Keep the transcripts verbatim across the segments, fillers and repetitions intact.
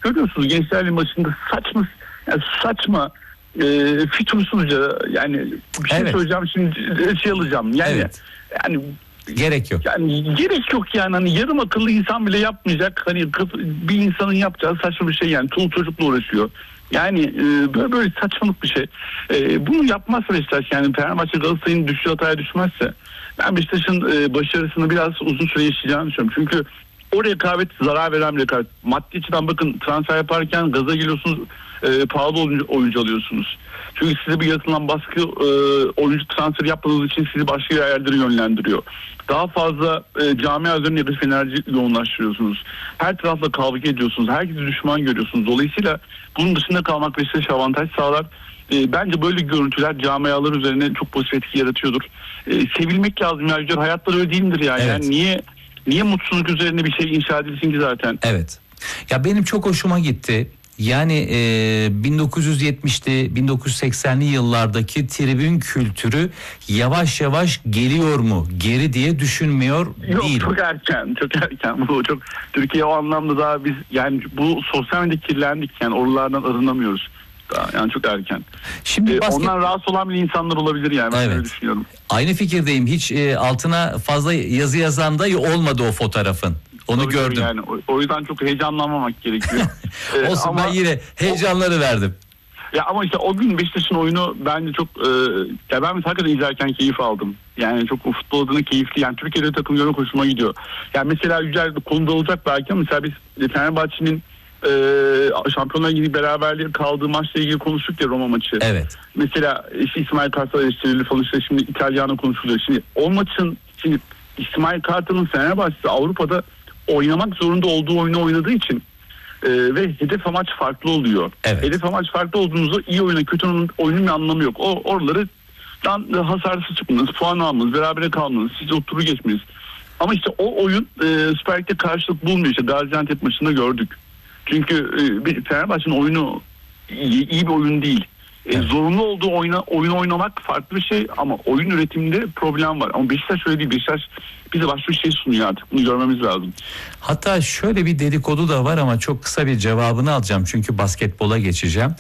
görüyorsunuz Gençler Ligi maçında saçma yani saçma e, fitursuzca yani bir şey Evet. söyleyeceğim şimdi şey alacağım yani Evet. yani Gerek yok. yani gerek yok yani hani yarım akıllı insan bile yapmayacak hani bir insanın yapacağı saçma bir şey yani çoluk çocukla uğraşıyor. Yani e, böyle böyle saçmalık bir şey. E, bunu yapmazsa Beşiktaş yani Fenerbahçe Galatasaray'ın düştüğü hataya düşmezse ben Beşiktaş'ın e, başarısını biraz uzun süre yaşayacağını düşünüyorum. Çünkü o rekabet zarar veren bir rekabet. Maddi açıdan bakın transfer yaparken gaza geliyorsunuz, e, pahalı oyuncu, oyuncu alıyorsunuz. Çünkü size bir yaratılan baskı e, oyuncu transferi yapmadığınız için sizi başka yerlere yönlendiriyor. Daha fazla e, camia üzerine negatif enerji yoğunlaştırıyorsunuz. Her tarafla kavga ediyorsunuz. Herkesi düşman görüyorsunuz. Dolayısıyla bunun dışında kalmak Beşiktaş'a avantaj sağlar. E, bence böyle görüntüler camialar üzerine çok pozitif etki yaratıyordur. E, sevilmek lazım ya. Yücel, hayatlar öyle değil midir yani? Evet. Yani niye niye mutsuzluk üzerine bir şey inşa edilsin ki zaten? Evet. Ya benim çok hoşuma gitti. Yani e, bin dokuz yüz yetmişli bin dokuz yüz seksenli yıllardaki tribün kültürü yavaş yavaş geliyor mu geri diye düşünmüyor Yok, değilim. çok erken, çok erken. Bu çok Türkiye o anlamda daha biz yani bu sosyal medyada kirlendik yani oralardan arınamıyoruz. Daha, yani çok erken. Şimdi Ee, basket... Ondan rahatsız olan bile insanlar olabilir yani. Ben Evet. öyle düşünüyorum. Aynı fikirdeyim. Hiç e, altına fazla yazı yazan da olmadı o fotoğrafın. Onu Tabii gördüm. Yani o, o yüzden çok heyecanlanmamak gerekiyor. Ee, Olsun ama, ben yine heyecanları verdim. Ya ama işte o gün Beşiktaş'ın oyunu bence çok e, ya ben hakikaten izlerken keyif aldım. Yani çok futbol adına keyifli. Yani Türkiye'de takım görmek hoşuma gidiyor. Yani mesela Yücel konuda olacak belki ama mesela biz Fenerbahçe'nin e, Şampiyonlar Ligi beraberliği kaldığı maçla ilgili konuştuk ya, Roma maçı. Evet. Mesela işte İsmail Kartal eleştirildi falan, işte şimdi İtalyan'a konuşuluyor. Şimdi o maçın şimdi İsmail Kartal'ın Fenerbahçe'de Avrupa'da oynamak zorunda olduğu oyunu oynadığı için Ee, ve hedef amaç farklı oluyor. Evet. Hedef amaç farklı olduğunuzda iyi oyuna kötü oyunun bir anlamı yok. O oraları dan hasarsız çıkmanız, puan almanız, berabere kalmanız, siz o turu geçmeniz. Ama işte o oyun e, Süper Lig'de karşılık bulmuyor. İşte Gaziantep maçında gördük. Çünkü e, bir Fenerbahçe'nin oyunu iyi, iyi bir oyun değil. E, Evet. Zorunlu olduğu oyuna, oyun oynamak farklı bir şey ama oyun üretiminde problem var. Ama Beşiktaş öyle değil. Beşiktaş bize başka bir şey sunuyor artık. Bunu görmemiz lazım. Hatta şöyle bir dedikodu da var ama çok kısa bir cevabını alacağım çünkü basketbola geçeceğim.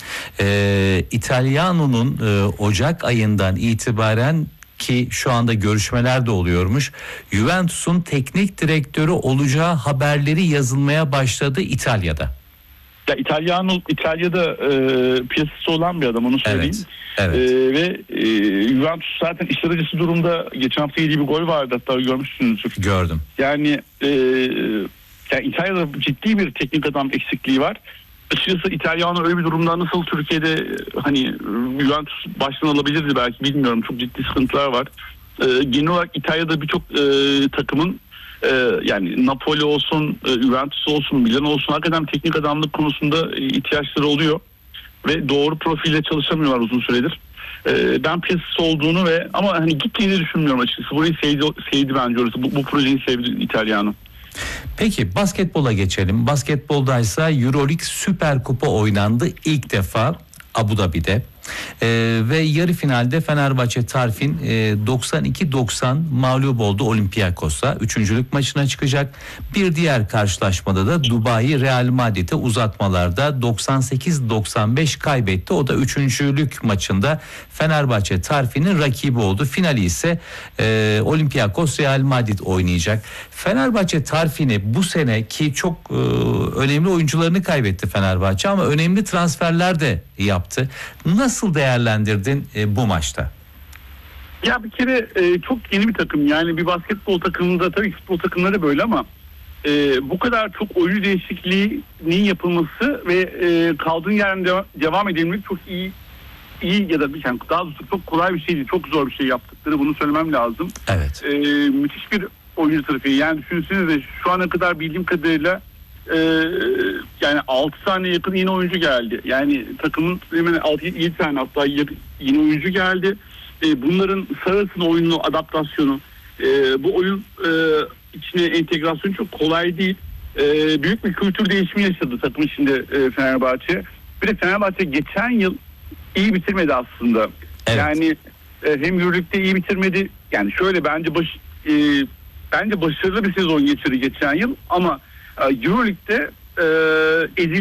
Ee, İtalyano'nun e, Ocak ayından itibaren ki şu anda görüşmeler de oluyormuş, Juventus'un teknik direktörü olacağı haberleri yazılmaya başladı İtalya'da. Ya İtalyano İtalya'da e, piyasası olan bir adam, onu söyleyeyim. Evet, evet. E, ve e, Juventus zaten işler acısı durumda. Geçen hafta yediği bir gol vardı, hatta görmüşsünüzdür. Gördüm. Yani, e, yani İtalya'da ciddi bir teknik adam eksikliği var. Açıkçası İtalyano öyle bir durumda nasıl Türkiye'de hani Juventus baştan alabilirdi belki, bilmiyorum. Çok ciddi sıkıntılar var. E, genel olarak İtalya'da birçok e, takımın Ee, yani Napoli olsun, e, Juventus olsun, Milan olsun, hakikaten teknik adamlık konusunda e, ihtiyaçları oluyor ve doğru profille çalışamıyorlar uzun süredir. Ee, ben piyasası olduğunu ve ama hani gittiğini düşünmüyorum açıkçası. Burayı sevdi, sevdi bence orası. Bu, bu projeyi sevdi İtalyano. Peki basketbola geçelim. Basketboldaysa Euroleague Süper Kupa oynandı ilk defa Abu Dhabi'de. Ee, ve yarı finalde Fenerbahçe Tarfin e, doksan iki doksan mağlup oldu Olympiakos'a. Üçüncülük maçına çıkacak. Bir diğer karşılaşmada da Dubai Real Madrid'e uzatmalarda doksan sekiz doksan beş kaybetti. O da üçüncülük maçında Fenerbahçe Tarfin'in rakibi oldu. Finali ise e, Olympiakos Real Madrid oynayacak. Fenerbahçe Tarfin'i bu sene ki çok e, önemli oyuncularını kaybetti Fenerbahçe ama önemli transferler de yaptı. Nasıl değerlendirdin e, bu maçta? Ya bir kere e, çok yeni bir takım. Yani bir basketbol takımında, tabii futbol takımları böyle ama e, bu kadar çok oyuncu değişikliğinin yapılması ve e, kaldığın yerden devam, devam edebilmek çok iyi iyi ya da yani daha doğrusu çok kolay bir şey değil. Çok zor bir şey yaptıkları, bunu söylemem lazım. Evet. E, müthiş bir oyuncu trafiği. Yani düşünsenize, şu ana kadar bildiğim kadarıyla Ee, yani altı tane yakın yeni oyuncu geldi. Yani takımın hemen altı yedi tane hatta yeni oyuncu geldi. Ee, bunların sırasının oyununu, adaptasyonu, e, bu oyun e, içine entegrasyonu çok kolay değil. E, büyük bir kültür değişimi yaşadı takım içinde e, Fenerbahçe. Bir de Fenerbahçe geçen yıl iyi bitirmedi aslında. Evet. Yani e, hem Euroleague'de iyi bitirmedi. Yani şöyle bence baş, e, bence başarılı bir sezon geçirdi geçen yıl ama Euroleague'de e, ezildi.